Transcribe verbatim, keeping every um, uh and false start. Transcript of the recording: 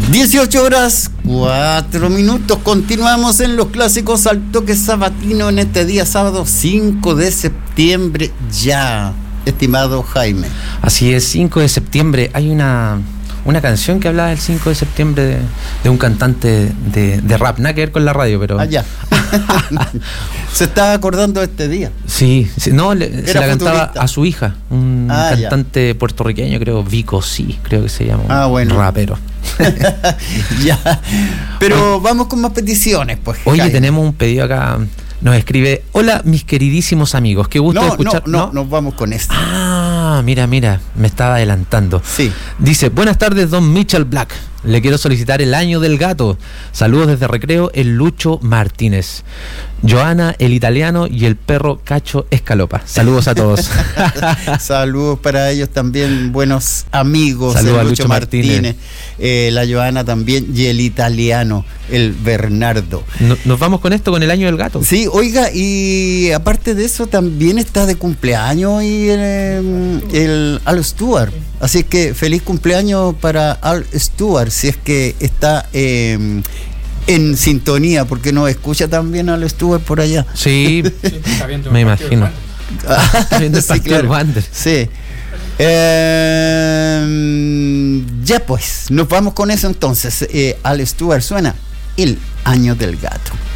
dieciocho horas, cuatro minutos. Continuamos en los clásicos al toque sabatino en este día sábado cinco de septiembre ya, estimado Jaime. Así es, cinco de septiembre. Hay una, una canción que hablaba del cinco de septiembre de, de un cantante de, de rap, nada que ver con la radio, pero... Ah, ya. Se estaba acordando de este día. Sí, sí no, le, se la futurista. Cantaba a su hija, un ah, cantante ya. puertorriqueño, creo, Vico, sí, creo que se llama. Ah, bueno. Rapero. Ya. Pero Oye, vamos con más peticiones, pues. Oye, Jaime. Tenemos un pedido acá. Nos escribe: hola, mis queridísimos amigos, qué gusto no, escuchar. No, no, no, nos vamos con esto. Ah, mira, mira, me estaba adelantando. Sí. Dice: buenas tardes, don Mitchell Black. Le quiero solicitar el año del gato. Saludos desde Recreo, el Lucho Martínez. Joana, el italiano, y el perro Cacho Escalopa. Saludos a todos. Saludos para ellos también, buenos amigos. Saludos el a Lucho, Lucho Martínez, Martínez. Eh, la Joana también, y el italiano, el Bernardo. No, ¿Nos vamos con esto, con el año del gato? Sí, oiga, y aparte de eso también está de cumpleaños y el, el Al Stewart. Así que feliz cumpleaños para Al Stewart, si es que está eh, en sintonía, porque nos escucha también Al Stewart por allá. Sí, sí me imagino. Está viendo el sí, claro. Wander. Sí. Eh, ya pues, nos vamos con eso entonces. Eh, Al Stewart suena el año del gato.